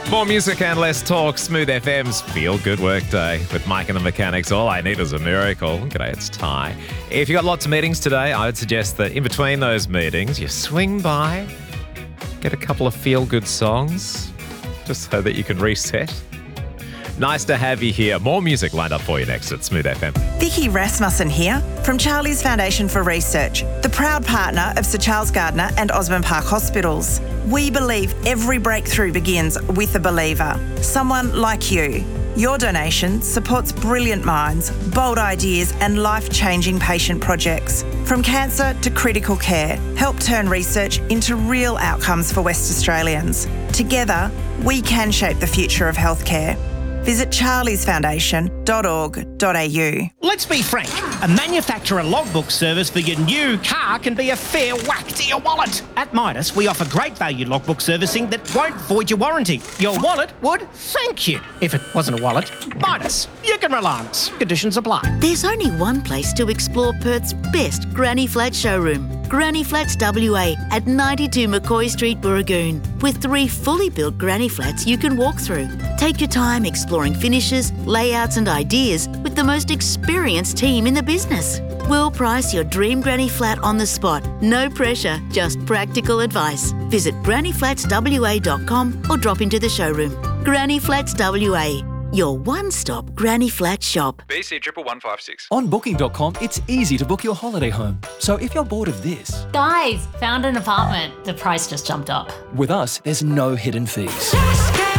More music and less talk. Smooth FM's Feel Good Workday with Mike and the Mechanics. All I need is a miracle. G'day, it's Ty. If you've got lots of meetings today, I would suggest that in between those meetings, you swing by, get a couple of feel-good songs, just so that you can reset. Nice to have you here. More music lined up for you next at Smooth FM. Vicky Rasmussen here from Charlie's Foundation for Research, the proud partner of Sir Charles Gardner and Osborne Park Hospitals. We believe every breakthrough begins with a believer, someone like you. Your donation supports brilliant minds, bold ideas and life-changing patient projects. From cancer to critical care, help turn research into real outcomes for West Australians. Together, we can shape the future of healthcare. Visit charliesfoundation.org.au. Let's be frank, a manufacturer logbook service for your new car can be a fair whack to your wallet. At Midas, we offer great value logbook servicing that won't void your warranty. Your wallet would thank you. If it wasn't a wallet, Midas, you can rely on us. Conditions apply. There's only one place to explore Perth's best Granny Flat showroom. Granny Flats WA at 92 McCoy Street, Burragoon, with 3 fully built granny flats you can walk through. Take your time exploring finishes, layouts and ideas with the most experienced team in the business. We'll price your dream granny flat on the spot. No pressure, just practical advice. Visit grannyflatswa.com or drop into the showroom. Granny Flats WA, your one-stop granny flat shop. BC 11156. On Booking.com, it's easy to book your holiday home. So if you're bored of this... Guys, found an apartment. The price just jumped up. With us, there's no hidden fees. Let's go.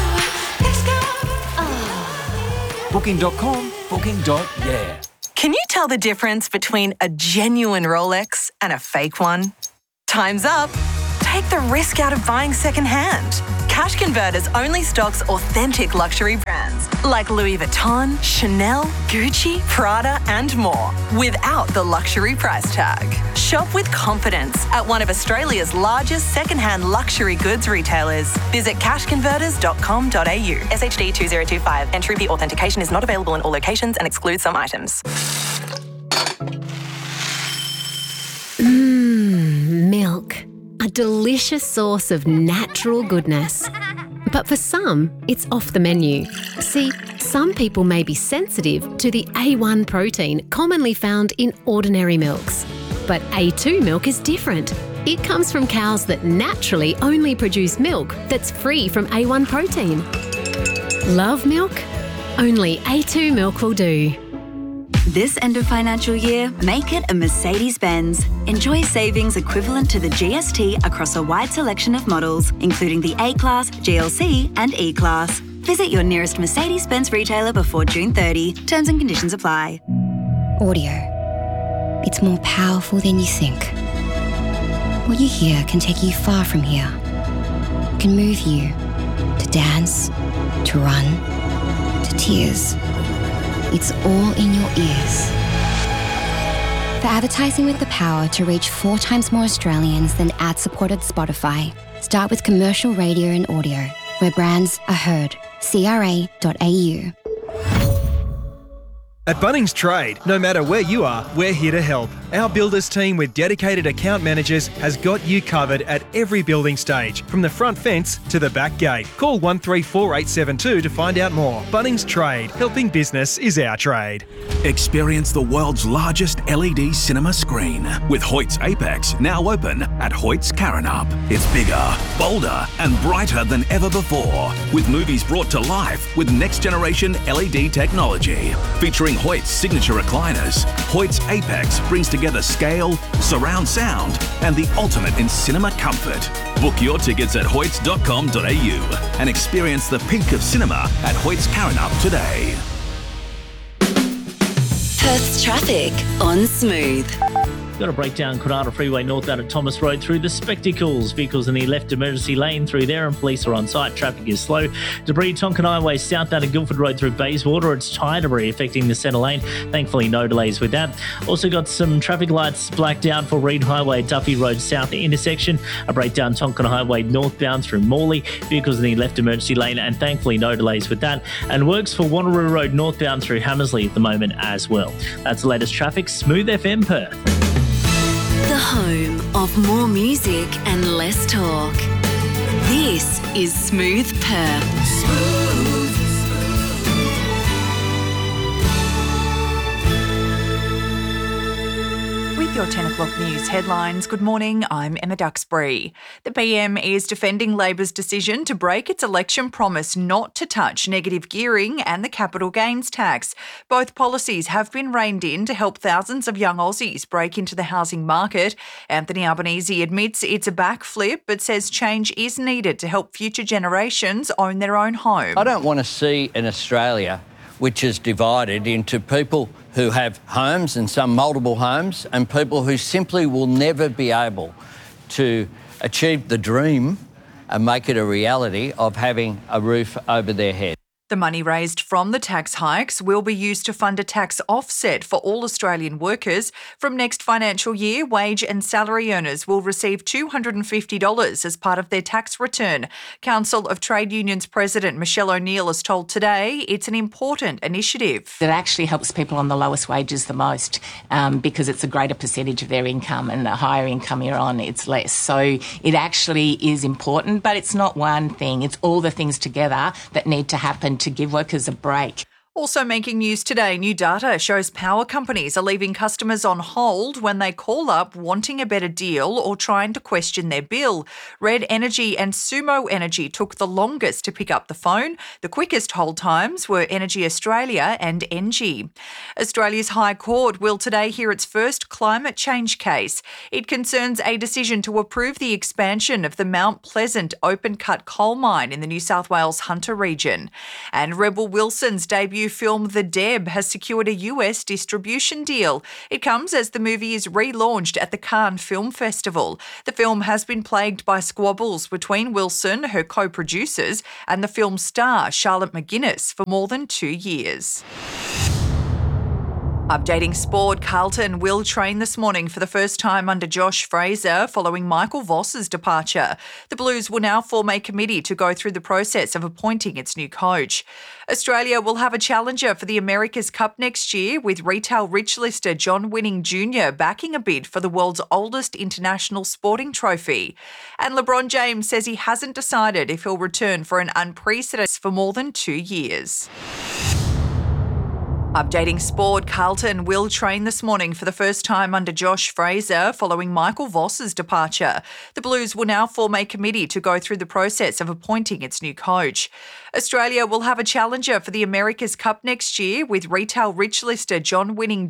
Booking.com, booking.yeah. Can you tell the difference between a genuine Rolex and a fake one? Time's up. Take the risk out of buying secondhand. Cash Converters only stocks authentic luxury brands like Louis Vuitton, Chanel, Gucci, Prada and more without the luxury price tag. Shop with confidence at one of Australia's largest secondhand luxury goods retailers. Visit cashconverters.com.au. SHD 2025. Entry fee authentication is not available in all locations and excludes some items. Milk. A delicious source of natural goodness. But for some, it's off the menu. See, some people may be sensitive to the A1 protein commonly found in ordinary milks. But A2 milk is different. It comes from cows that naturally only produce milk that's free from A1 protein. Love milk? Only A2 milk will do. This end of financial year, make it a Mercedes-Benz. Enjoy savings equivalent to the GST across a wide selection of models, including the A-Class, GLC and E-Class. Visit your nearest Mercedes-Benz retailer before June 30. Terms and conditions apply. Audio. It's more powerful than you think. What you hear can take you far from here. It can move you to dance, to run, to tears. It's all in your ears. For advertising with the power to reach 4 times more Australians than ad-supported Spotify, start with commercial radio and audio, where brands are heard. CRA.au. At Bunnings Trade, no matter where you are, we're here to help. Our builders team with dedicated account managers has got you covered at every building stage, from the front fence to the back gate. Call 134872 to find out more. Bunnings Trade, helping business is our trade. Experience the world's largest LED cinema screen with Hoyt's Apex now open at Hoyt's Karrinyup. It's bigger, bolder and brighter than ever before, with movies brought to life with next generation LED technology. Featuring Hoyt's signature recliners, Hoyt's Apex brings together scale, surround sound and the ultimate in cinema comfort. Book your tickets at hoyts.com.au and experience the peak of cinema at Hoyt's Karrinyup today. Perth's traffic on Smooth. Got a breakdown Coronado Freeway northbound at Thomas Road through the Spectacles. Vehicles in the left emergency lane through there and police are on site. Traffic is slow. Debris Tonkin Highway southbound at Guildford Road through Bayswater. It's tyre debris affecting the centre lane. Thankfully no delays with that. Also got some traffic lights blacked out for Reed Highway Duffy Road south intersection. A breakdown Tonkin Highway northbound through Morley. Vehicles in the left emergency lane and thankfully no delays with that. And works for Wanneroo Road northbound through Hammersley at the moment as well. That's the latest traffic. Smooth FM Perth. The home of more music and less talk. This is Smooth Perth. With your 10 o'clock news headlines, good morning, I'm Emma Duxbury. The PM is defending Labor's decision to break its election promise not to touch negative gearing and the capital gains tax. Both policies have been reined in to help thousands of young Aussies break into the housing market. Anthony Albanese admits it's a backflip but says change is needed to help future generations own their own home. I don't want to see an Australia which is divided into people who have homes and some multiple homes and people who simply will never be able to achieve the dream and make it a reality of having a roof over their head. The money raised from the tax hikes will be used to fund a tax offset for all Australian workers. From next financial year, wage and salary earners will receive $250 as part of their tax return. Council of Trade Unions President Michelle O'Neill has told Today it's an important initiative. It actually helps people on the lowest wages the most because it's a greater percentage of their income, and the higher income you're on, it's less. So it actually is important, but it's not one thing. It's all the things together that need to happen to give workers a break. Also making news today, new data shows power companies are leaving customers on hold when they call up wanting a better deal or trying to question their bill. Red Energy and Sumo Energy took the longest to pick up the phone. The quickest hold times were Energy Australia and Engie. Australia's High Court will today hear its first climate change case. It concerns a decision to approve the expansion of the Mount Pleasant open-cut coal mine in the New South Wales Hunter region. And Rebel Wilson's debut film The Deb has secured a US distribution deal. It comes as the movie is relaunched at the Cannes Film Festival. The film has been plagued by squabbles between Wilson, her co-producers, and the film's star Charlotte McGuinness for more than 2 years. Updating sport, Carlton will train this morning for the first time under Josh Fraser following Michael Voss's departure. The Blues will now form a committee to go through the process of appointing its new coach. Australia will have a challenger for the America's Cup next year, with retail rich lister John Winning Jr. backing a bid for the world's oldest international sporting trophy. And LeBron James says he hasn't decided if he'll return for an unprecedented for more than 2 years. Updating sport, Carlton will train this morning for the first time under Josh Fraser following Michael Voss's departure. The Blues will now form a committee to go through the process of appointing its new coach. Australia will have a challenger for the America's Cup next year, with retail rich lister John Winning